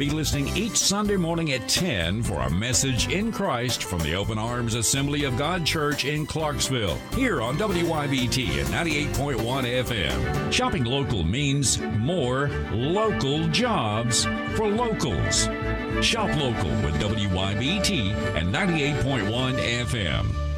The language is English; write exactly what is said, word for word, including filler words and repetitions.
Be listening each Sunday morning at ten for a message in Christ from the Open Arms Assembly of God Church in Clarksville, here on W Y B T at ninety-eight point one F M. Shopping local means more local jobs for locals. Shop local with W Y B T and ninety-eight point one F M.